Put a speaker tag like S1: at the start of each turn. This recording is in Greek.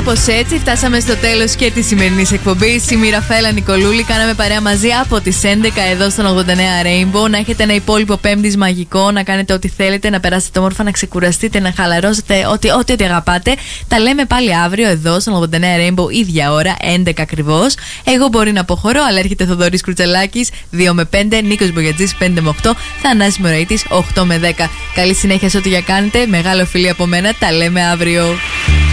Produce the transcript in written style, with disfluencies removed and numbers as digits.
S1: κάπως έτσι φτάσαμε στο τέλος και της σημερινής εκπομπής. Είμαι η Ραφαέλα Νικολούλη. Κάναμε παρέα μαζί από τις 11 εδώ στον 89 Rainbow. Να έχετε ένα υπόλοιπο Πέμπτης μαγικό, να κάνετε ό,τι θέλετε, να περάσετε όμορφα, να ξεκουραστείτε, να χαλαρώσετε, ό,τι αγαπάτε. Τα λέμε πάλι αύριο εδώ στον 89 Rainbow, ίδια ώρα, 11 ακριβώς. Εγώ μπορεί να αποχωρώ, αλλά έρχεται Θοδωρής Κρουτσελάκης 2 με 5, Νίκος Μπογιατζής 5 με 8, Θανάσης Μωραΐτης 8 με 10. Καλή συνέχεια σε ό,τι για κάνετε. Μεγάλο φιλί από μένα. Τα λέμε αύριο.